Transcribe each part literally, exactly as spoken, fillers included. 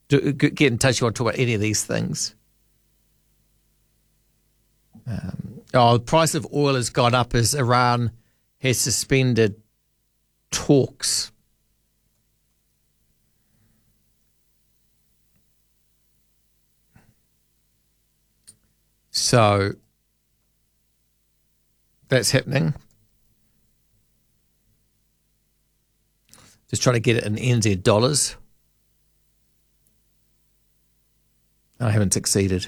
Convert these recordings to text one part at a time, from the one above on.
do, get in touch if you want to talk about any of these things. Um, oh, the price of oil has gone up as Iran has suspended talks. So that's happening. Just trying to get it in N Z dollars. I haven't succeeded.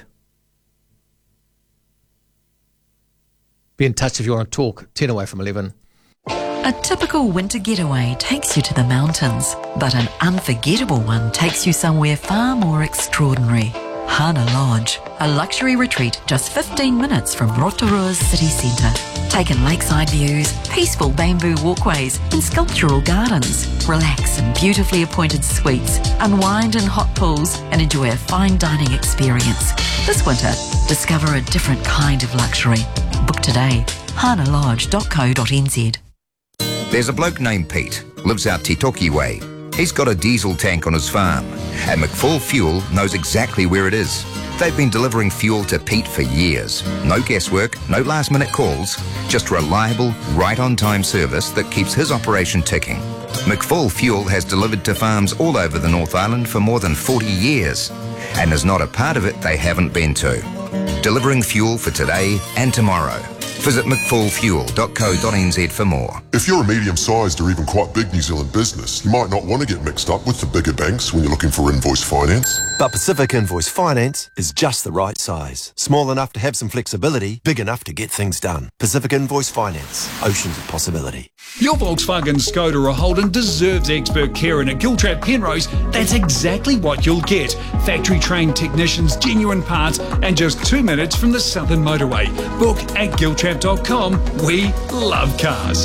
Be in touch if you want to talk. ten away from eleven. A typical winter getaway takes you to the mountains, but an unforgettable one takes you somewhere far more extraordinary. Hana Lodge, a luxury retreat just fifteen minutes from Rotorua's city centre. Take in lakeside views, peaceful bamboo walkways and sculptural gardens. Relax in beautifully appointed suites, unwind in hot pools and enjoy a fine dining experience. This winter, discover a different kind of luxury. Book today, hana lodge dot co dot n z. There's a bloke named Pete, lives out Titoki way. He's got a diesel tank on his farm, and McFall Fuel knows exactly where it is. They've been delivering fuel to Pete for years. No guesswork, no last-minute calls, just reliable, right-on-time service that keeps his operation ticking. McFall Fuel has delivered to farms all over the North Island for more than forty years, and there's not a part of it they haven't been to. Delivering fuel for today and tomorrow. Visit mcfall fuel dot co dot n z for more. If you're a medium-sized or even quite big New Zealand business, you might not want to get mixed up with the bigger banks when you're looking for invoice finance. But Pacific Invoice Finance is just the right size. Small enough to have some flexibility, big enough to get things done. Pacific Invoice Finance. Oceans of possibility. Your Volkswagen, Skoda or Holden deserves expert care, and at Giltrap Penrose, that's exactly what you'll get. Factory-trained technicians, genuine parts, and just two minutes from the Southern Motorway. Book at giltrap dot com. We love cars.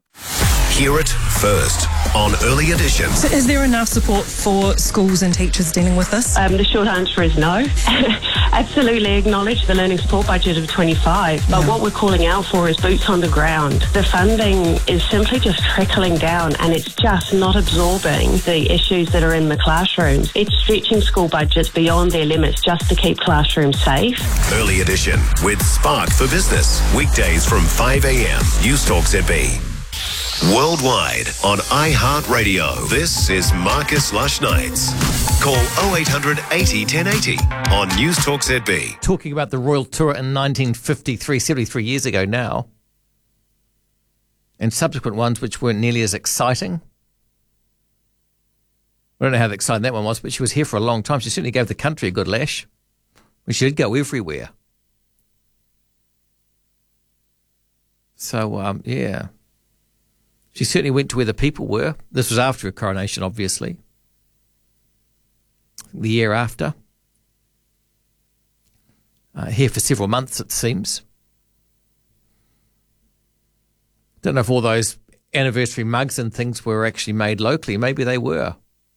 Hear it first on Early Edition. So is there enough support for schools and teachers dealing with this? Um, the short answer is no. Absolutely acknowledge the learning support budget of twenty-five, but yeah. What we're calling out for is boots on the ground. The funding is simply just trickling down, and it's just not absorbing the issues that are in the classrooms. It's stretching school budgets beyond their limits just to keep classrooms safe. Early Edition with Spark for Business. Weekdays from five a m. News Talk Z B. Worldwide on iHeartRadio. This is Marcus Lush Nights. Call oh eight hundred eighty ten eighty on News Talk Z B. Talking about the Royal Tour in nineteen fifty-three, seventy-three years ago now, and subsequent ones which weren't nearly as exciting. I don't know how exciting that one was, but she was here for a long time. She certainly gave the country a good lash. We should go everywhere. So, um, yeah. She certainly went to where the people were. This was after her coronation, obviously. The year after. Uh, here for several months, it seems. Don't know if all those anniversary mugs and things were actually made locally. Maybe they were.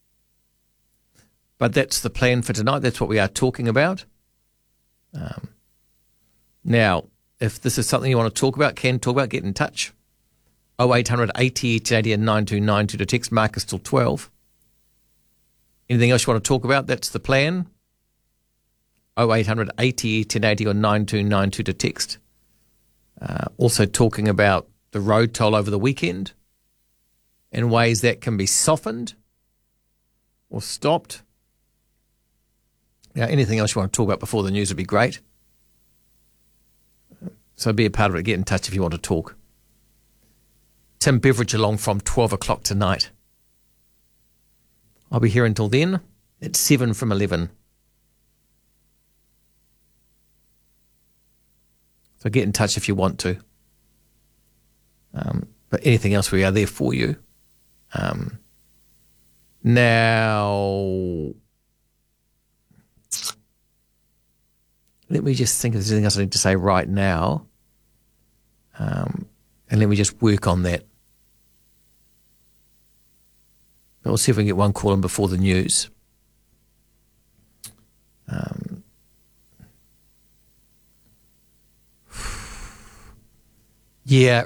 But that's the plan for tonight. That's what we are talking about. Um, now, if this is something you want to talk about, can talk about, get in touch. oh eight hundred eighty ten eighty and nine two nine two to text Marcus till twelve. Anything else you want to talk about? That's the plan. oh eight hundred eighty ten eighty or nine two nine two to text. Uh, also talking about the road toll over the weekend and ways that can be softened or stopped. Now, anything else you want to talk about before the news would be great. So be a part of it. Get in touch if you want to talk. Tim Beveridge along from twelve o'clock tonight. I'll be here until then. It's seven from eleven. So get in touch if you want to. Um, but anything else, we are there for you. Um, now, let me just think if there's anything else I need to say right now. Um, and let me just work on that. But we'll see if we can get one call in before the news. Um, yeah,